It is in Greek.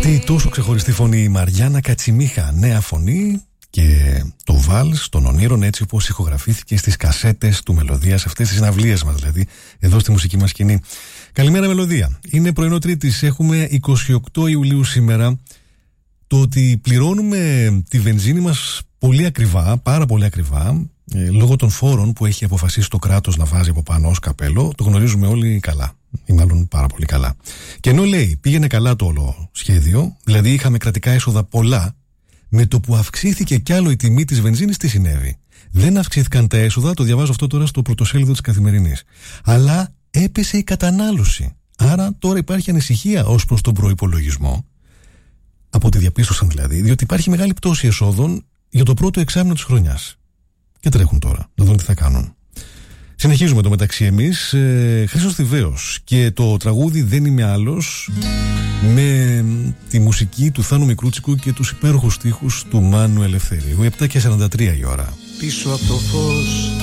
Αυτή η τόσο ξεχωριστή φωνή, η Μαριάννα Κατσιμίχα, νέα φωνή και το βάλς των ονείρων έτσι όπως ηχογραφήθηκε στις κασέτες του Μελωδίας, αυτές τις συναυλίες μας δηλαδή, εδώ στη μουσική μας σκηνή. Καλημέρα Μελωδία. Είναι πρωινό Τρίτης, έχουμε 28 Ιουλίου σήμερα. Το ότι πληρώνουμε τη βενζίνη μας πολύ ακριβά, πάρα πολύ ακριβά, λόγω των φόρων που έχει αποφασίσει το κράτος να βάζει από πάνω ως καπέλο, το γνωρίζουμε όλοι καλά. Ή μάλλον πάρα πολύ καλά. Και ενώ λέει πήγαινε καλά το όλο σχέδιο, δηλαδή είχαμε κρατικά έσοδα πολλά, με το που αυξήθηκε κι άλλο η τιμή της βενζίνης, τι συνέβη? Δεν αυξήθηκαν τα έσοδα, το διαβάζω αυτό τώρα στο πρωτοσέλιδο της Καθημερινής. Αλλά έπεσε η κατανάλωση. Άρα τώρα υπάρχει ανησυχία ως προς τον προϋπολογισμό, από ό,τι διαπίστωσαν δηλαδή, διότι υπάρχει μεγάλη πτώση εσόδων για το πρώτο εξάμηνο της χρονιάς. Και τρέχουν τώρα να δουν τι θα κάνουν. Συνεχίζουμε το μεταξύ εμείς, Χρήστος Θηβαίος και το τραγούδι «Δεν είμαι άλλος» με τη μουσική του Θάνου Μικρούτσικου και τους υπέροχους στίχους του Μάνου Ελευθερίου. 7:43 η ώρα. Πίσω από το φως